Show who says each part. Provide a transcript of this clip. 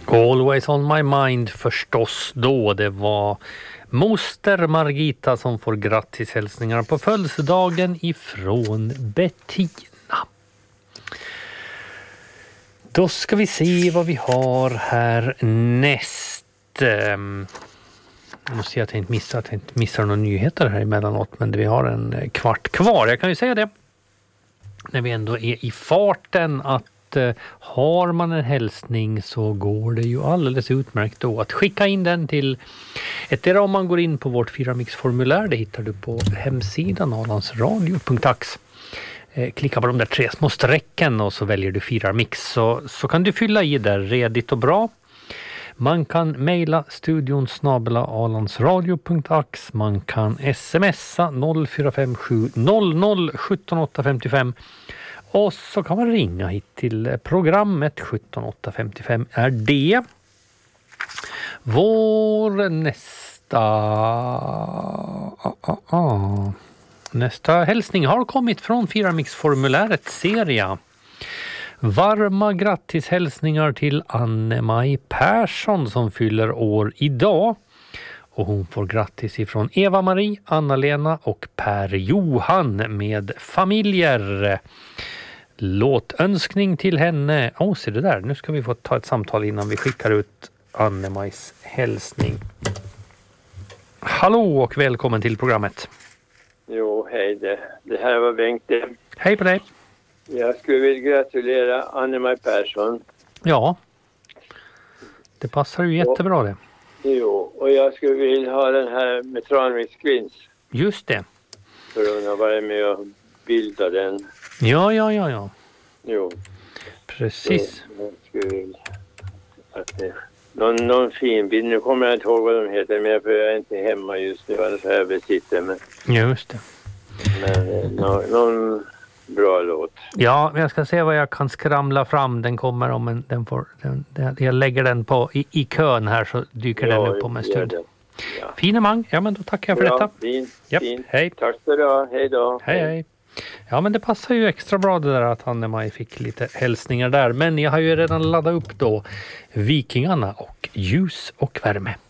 Speaker 1: Always on my mind förstås då. Det var moster Margita som får grattishälsningar på födelsedagen ifrån Bettina. Då ska vi se vad vi har här näst. Jag måste se att jag inte missar några nyheter här emellanåt, men vi har en kvart kvar. Jag kan ju säga det när vi ändå är i farten att har man en hälsning så går det ju alldeles utmärkt då att skicka in den till om man går in på vårt 4mix-formulär. Det hittar du på hemsidan alandsradio.ax. Klicka på de där 3 små strecken och så väljer du 4mix så kan du fylla i där redigt och bra. Man kan mejla studion @alandsradio.ax. Man kan smsa 0457 00 17855. Och så kan man ringa hit till programmet 17855 är det. Vår nästa hälsning har kommit från 4mix-formuläret Seria. Varma grattishälsningar till Anne-Maj Persson som fyller år idag. Och hon får grattis ifrån Eva-Marie, Anna-Lena och Per-Johan med familjer. Låtönskning till henne. Se det där. Nu ska vi få ta ett samtal innan vi skickar ut Anne-Majs hälsning. Hallå och välkommen till programmet.
Speaker 2: Jo, hej det här var Bengt.
Speaker 1: Hej på dig.
Speaker 2: Jag skulle vilja gratulera Anne-Maj Persson.
Speaker 1: Ja, det passar ju jättebra det.
Speaker 2: Jo, och jag skulle vilja ha den här med Tranviks Kvinns.
Speaker 1: Just det.
Speaker 2: För hon har varit med och bildat den.
Speaker 1: Ja.
Speaker 2: Jo.
Speaker 1: Precis.
Speaker 2: Så jag skulle vilja att det... Någon fin bild. Nu kommer jag inte ihåg vad de heter, men jag är inte hemma just nu. Alltså jag besitter mig.
Speaker 1: Just det.
Speaker 2: Men någon bra låt.
Speaker 1: Ja, jag ska se vad jag kan skramla fram. Den kommer om jag lägger den på i kön här så dyker den upp om en stund. Ja. Finemang. Ja, men då tackar jag för detta.
Speaker 2: Fint.
Speaker 1: Hej.
Speaker 2: Tack för det. Hej då.
Speaker 1: Hej. Ja, men det passar ju extra bra det där att Anne-Maj fick lite hälsningar där. Men jag har ju redan laddat upp då Vikingarna och Ljus och värme.